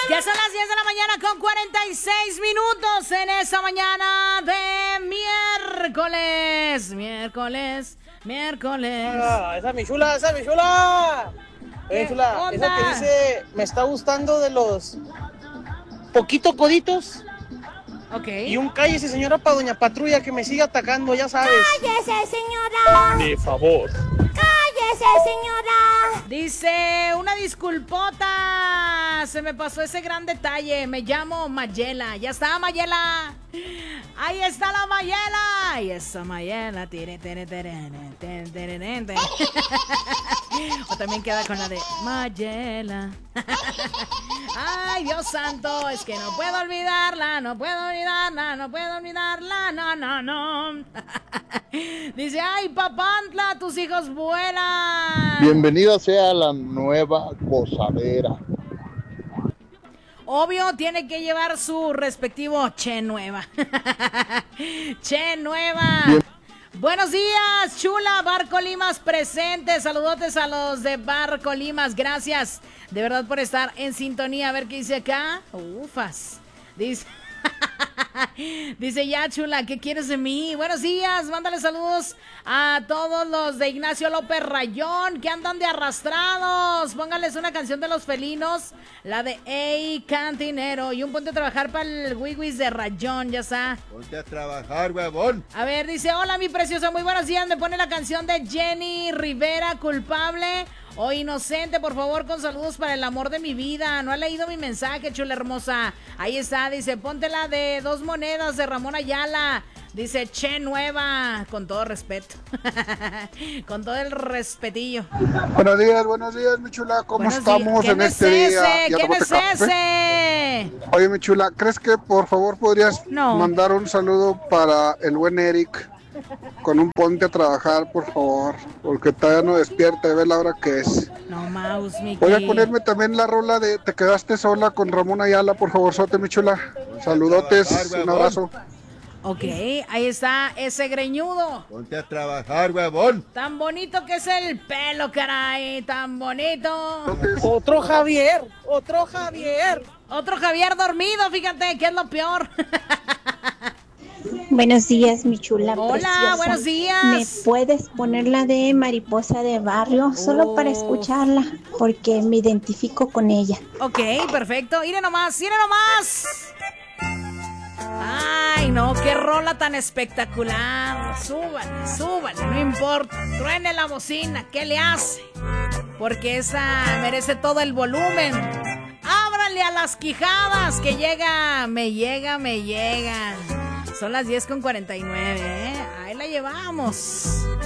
Ya son las 10 de la mañana con 46 minutos en esa mañana de miércoles. Esa es mi chula, esa es mi chula. ¿Qué Chula, onda? esa que dice, me está gustando de los poquito coditos. Ok. Y un cállese, señora, para doña Patrulla que me sigue atacando, ya sabes. ¡Cállese, señora! De favor. ¡Cállese, señora! Dice, una disculpota, se me pasó ese gran detalle, me llamo Mayela, ya está Mayela, ahí está la Mayela, y esa Mayela, o también queda con la de Mayela. Ay, Dios santo, es que no puedo olvidarla, no. Dice, ay, Papantla, tus hijos vuelan. Bienvenida sea la nueva gozadera. Obvio, tiene que llevar su respectivo Che Nueva. Che Nueva. Bien. Buenos días, chula. Barco Limas presente. Saludotes a los de Barco Limas. Gracias de verdad por estar en sintonía. A ver qué dice acá. Ufas. Dice... Dice, ya chula, ¿qué quieres de mí? Buenos días, mándale saludos a todos los de Ignacio López Rayón que andan de arrastrados. Póngales una canción de los felinos, la de Ey Cantinero, y un ponte a trabajar para el Wiwis de Rayón, ya está. Ponte a trabajar, huevón. A ver, dice, hola mi preciosa, muy buenos días. Me pone la canción de Jenny Rivera, Culpable o Inocente, por favor, con saludos para el amor de mi vida. No ha leído mi mensaje, chula hermosa. Ahí está, dice, ponte la de Dos Monedas de Ramón Ayala. Dice, Che Nueva, con todo respeto. Con todo el respetillo. Buenos días, mi chula. ¿Cómo Buenos estamos días. en este día? ¿Ya ¿Quién es tomaste café? ese? Oye, mi chula, ¿crees que por favor podrías No. mandar un saludo para el buen Eric? Con un ponte a trabajar, por favor, porque todavía no despierta y ve la hora que es. No, mouse, Mickey. Voy a ponerme también la rola de Te quedaste sola con Ramón Ayala, por favor, sote, mi chula. Saludotes, un abrazo. Ok, ahí está ese greñudo. Ponte a trabajar, huevón. Tan bonito que es el pelo, caray. Tan bonito. Otro Javier, otro Javier. Otro Javier dormido, fíjate, que es lo peor. Buenos días, mi chula Hola, preciosa. buenos días. ¿Me puedes poner la de Mariposa de Barrio? Solo para escucharla, porque me identifico con ella. Ok, perfecto. Mire nomás, mire nomás. Ay, no, qué rola tan espectacular. Súbale, no importa. Truene la bocina, ¿qué le hace? Porque esa merece todo el volumen. Ábrale a las quijadas, que me llega. Son las 10:49, ¿eh? Ahí la llevamos.